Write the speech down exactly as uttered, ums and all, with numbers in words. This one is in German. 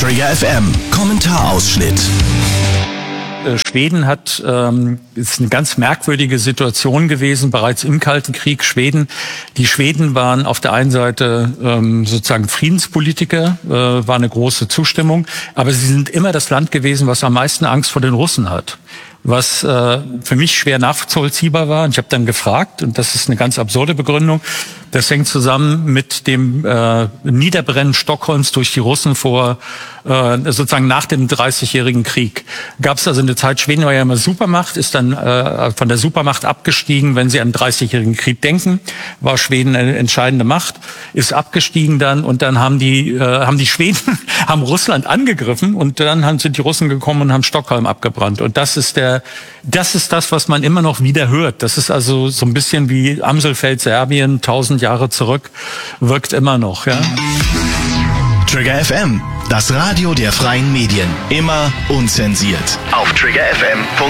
Trigger F M, Kommentarausschnitt. Schweden hat, ähm, ist eine ganz merkwürdige Situation gewesen, bereits im Kalten Krieg. Schweden, die Schweden waren auf der einen Seite ähm, sozusagen Friedenspolitiker, äh, war eine große Zustimmung, aber sie sind immer das Land gewesen, was am meisten Angst vor den Russen hat. Was äh, für mich schwer nachvollziehbar war. Und ich habe dann gefragt, und das ist eine ganz absurde Begründung, das hängt zusammen mit dem äh, Niederbrennen Stockholms durch die Russen vor äh, sozusagen nach dem dreißigjährigen Krieg. Gab es also eine Zeit, Schweden war ja immer Supermacht, ist dann äh, von der Supermacht abgestiegen. Wenn Sie an den dreißigjährigen Krieg denken, war Schweden eine entscheidende Macht, ist abgestiegen dann, und dann haben die äh, haben die Schweden haben Russland angegriffen, und dann haben, sind die Russen gekommen und haben Stockholm abgebrannt. Und das ist der Das ist das, was man immer noch wieder hört. Das ist also so ein bisschen wie Amselfeld, Serbien, tausend Jahre zurück, wirkt immer noch, ja. Trigger F M, das Radio der freien Medien. Immer unzensiert. Auf trigger f m punkt de